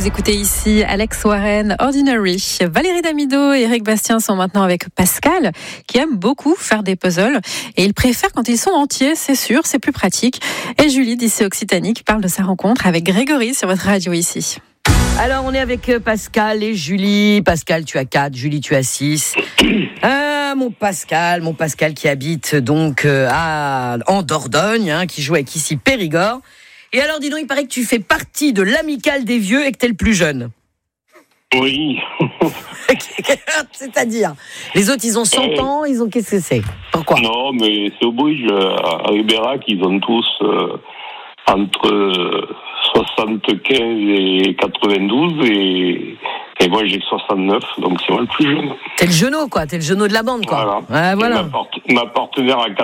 Vous écoutez ici Alex Warren, Ordinary. Valérie Damido et Eric Bastien sont maintenant avec Pascal, qui aime beaucoup faire des puzzles. Et il préfère quand ils sont entiers, c'est sûr, c'est plus pratique. Et Julie, d'ici Occitanie, qui parle de sa rencontre avec Grégory sur votre radio ici. Alors, on est avec Pascal et Julie. Pascal, tu as 4, Julie, tu as 6. Mon Pascal qui habite donc en Dordogne, qui joue avec ici Périgord. Et alors, dis donc, il paraît que tu fais partie de l'amicale des vieux et que t'es le plus jeune. Oui. C'est-à-dire, les autres, ils ont 100 ans, qu'est-ce que c'est ? Pourquoi ? Non, mais c'est au Bruges, à Ribérac, ils ont tous entre 75 et 92 et moi j'ai 69, donc c'est moi le plus jeune. T'es le jeuneau, quoi, t'es le jeuneau de la bande, quoi. Voilà. Ouais, voilà. Ma partenaire a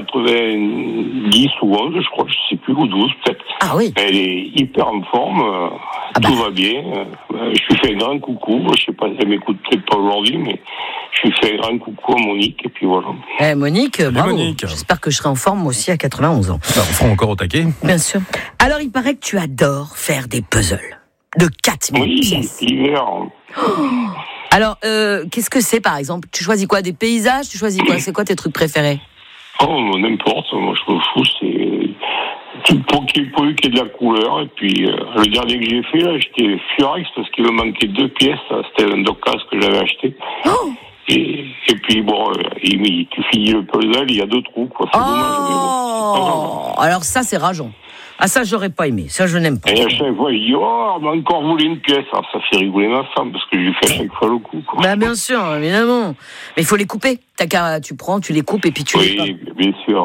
90 ou 11, je crois, je sais plus, ou 12 peut-être. Ah oui. Elle est hyper en forme, tout va bien. Je lui fais un grand coucou, je sais pas si elle m'écoute peut-être pas aujourd'hui, mais je lui fais un grand coucou à Monique, et puis voilà. Monique, bravo. Monique. J'espère que je serai en forme moi aussi à 91 ans. On fera encore au taquet. Bien sûr. Alors, il paraît que tu adores faire des puzzles de 4000 pièces. Oui, l'hiver. Alors, qu'est-ce que c'est, par exemple ? Tu choisis quoi ? Des paysages ? Tu choisis quoi ? C'est quoi tes trucs préférés ? Oh, n'importe. Moi, je me fous. C'est tout pour qu'il y ait de la couleur. Et puis, le dernier que j'ai fait, là, j'étais furax parce qu'il me manquait 2 pièces. C'était un Docas que j'avais acheté. Oh. Et puis, bon, tu finis le puzzle, il y a 2 trous, quoi. C'est dommage. Mais bon, alors ça, c'est rageant. Ah, ça, j'aurais pas aimé. Ça, je n'aime pas. Et à chaque fois, il dit, on m'a encore volé une pièce. Alors, ça fait rigoler ma femme, parce que je lui fais à chaque fois le coup, quoi. Bah, bien sûr, évidemment. Mais il faut les couper. Tu prends, tu les coupes et puis tu les... Oui, bien sûr.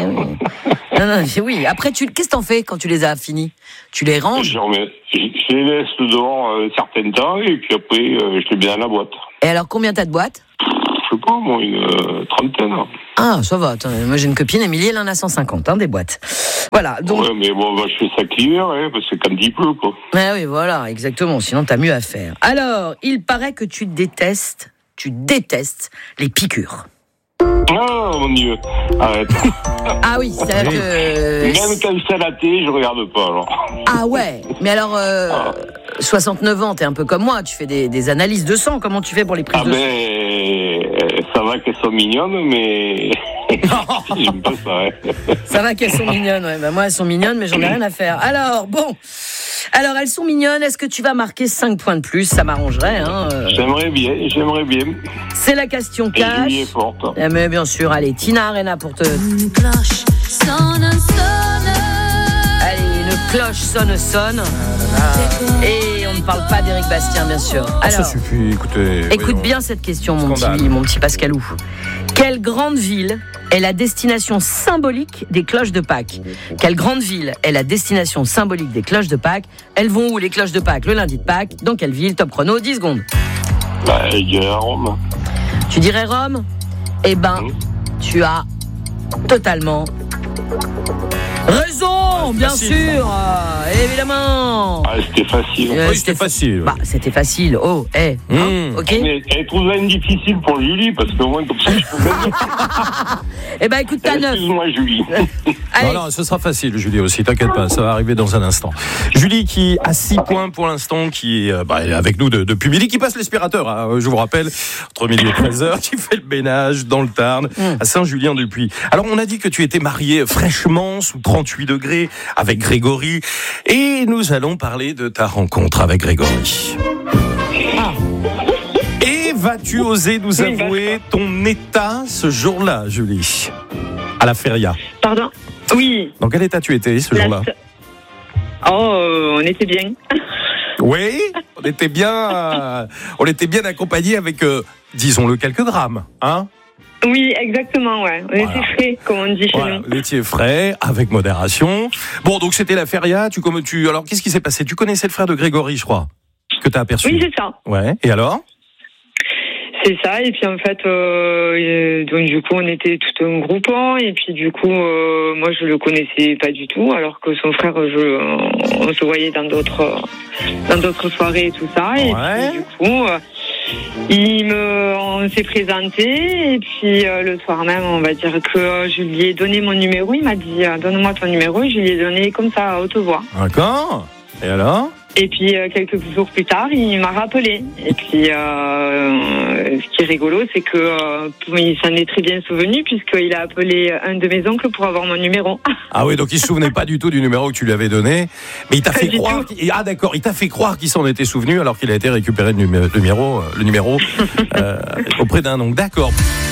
Non, oui. Après, qu'est-ce que t'en fais quand tu les as finis ? Tu les ranges ? Je les laisse dehors un certain temps, et puis après, je les mets dans la boîte. Et alors, combien t'as de boîtes ? Je sais pas, moi, une trentaine. Ah, ça va. Attends, moi, j'ai une copine, Émilie, elle en a 150, des boîtes. Voilà, donc... Ouais, mais bon, je fais ça l'hiver, parce que quand il pleut, quoi. Ah oui, voilà, exactement. Sinon, t'as mieux à faire. Alors, il paraît que tu détestes les piqûres. Oh, mon Dieu. Arrête. Ah oui, c'est-à-dire que... Même quand c'est à la télé, je regarde pas, alors. Ah ouais, mais alors... 69 ans, t'es un peu comme moi, tu fais des analyses de sang, comment tu fais pour les prises de sang ? Ça va qu'elles sont mignonnes, mais... J'aime pas ça, Ça va qu'elles sont mignonnes, ouais. Bah, moi, elles sont mignonnes, mais j'en ai rien à faire. Alors, elles sont mignonnes, est-ce que tu vas marquer 5 points de plus ? Ça m'arrangerait, J'aimerais bien. C'est la question cash. Et Julie est forte. Mais bien sûr, allez, Tina Arena pour te... Une cloche sonne. Allez, une cloche sonne. Et on ne parle pas d'Éric Bastien, bien sûr. Alors, ça suffit, écoutez. Écoute bien cette question, mon petit Pascalou. Quelle grande ville est la destination symbolique des cloches de Pâques ? Quelle grande ville est la destination symbolique des cloches de Pâques ? Elles vont où, les cloches de Pâques, le lundi de Pâques ? Dans quelle ville ? Top chrono, 10 secondes. Je dirais Rome. Tu dirais Rome ? Eh ben, tu as totalement raison, bien sûr, évidemment. C'était facile. Oui, c'était facile. Bah, c'était facile. Oh, ok. Mais elle trouve ça difficile pour Julie, parce qu'au moins, comme ça, je peux gagner. Eh ben, écoute, t'as 9. Excuse-moi, Julie. Non, ce sera facile, Julie aussi, t'inquiète pas, ça va arriver dans un instant. Julie qui a 6 points pour l'instant, qui est avec nous depuis midi, qui passe l'aspirateur, je vous rappelle, entre midi et 13h, qui fait le ménage dans le Tarn, à Saint-Julien-du-Puy. Alors, on a dit que tu étais mariée fraîchement, sous 38 degrés, avec Grégory, et nous allons parler de ta rencontre avec Grégory. Et vas-tu oser nous avouer ton état ce jour-là, Julie ? À la feria. Pardon ? Oui. Dans quel état tu étais ce jour-là ? On était bien. Oui, on était bien accompagnés avec, disons-le, quelques grammes, hein ? Oui, exactement, ouais. On était frais, comme on dit chez nous. Vous étiez frais, avec modération. Bon, donc c'était la feria. Alors, qu'est-ce qui s'est passé ? Tu connaissais le frère de Grégory, je crois, que tu as aperçu. Oui, c'est ça. Ouais, et alors ? C'est ça, et puis en fait, donc du coup, on était tout un groupement, et puis du coup, moi, je le connaissais pas du tout, alors que son frère, on se voyait dans d'autres soirées et tout ça, et puis du coup, on s'est présenté, et puis le soir même, on va dire que je lui ai donné mon numéro, il m'a dit, donne-moi ton numéro, et je lui ai donné comme ça à haute voix. D'accord. Et alors ? Et puis quelques jours plus tard, il m'a rappelé. Et puis ce qui est rigolo, c'est que il s'en est très bien souvenu puisqu'il a appelé un de mes oncles pour avoir mon numéro. Ah oui, donc il se souvenait pas du tout du numéro que tu lui avais donné, mais il t'a fait croire. Ah d'accord, il t'a fait croire qu'il s'en était souvenu alors qu'il a été récupéré le numéro auprès d'un oncle. D'accord.